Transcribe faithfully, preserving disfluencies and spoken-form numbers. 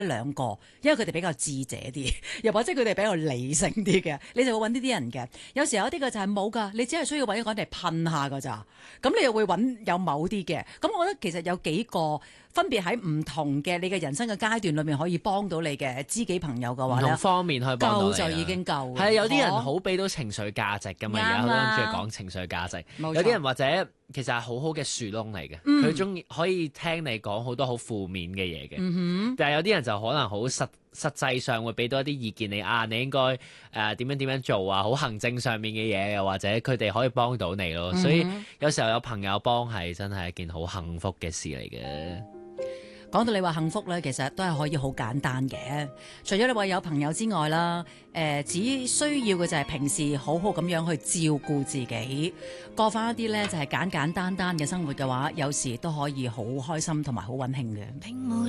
兩個，因為佢哋比較智者啲，又或者佢哋比較理性啲嘅，你就會揾呢啲人嘅。有時候有啲嘅就係冇㗎，你只係需要揾一個人嚟噴下㗎咋，咁你又會揾有某啲嘅。咁我覺得其實有幾個分別喺唔同嘅你嘅人生嘅階段裏面可以幫到你嘅知己朋友嘅話咧， 唔同方面可以幫到你夠就已經夠。 係有啲人好俾到情緒價值㗎嘛，而家好多人中意講情緒價值。有啲人或者其實係好好嘅樹窿嚟嘅，佢中意可以聽你講好多好負面嘅嘢嘅。嗯、但係有啲人就可能好實實際上會俾到一啲意見你啊，你應該誒點樣點樣做啊，好行政上面嘅嘢，又或者佢哋可以幫到你咯。嗯、所以有時候有朋友幫係真係一件好幸福嘅事嚟嘅。 講到你話幸福咧，其實都係可以好簡單嘅。除咗你話有朋友之外啦，誒、呃，只需要嘅就係平時好好咁樣去照顧自己，過翻一啲咧就係簡簡單單嘅生活嘅話，有時都可以好開心同埋好溫馨嘅。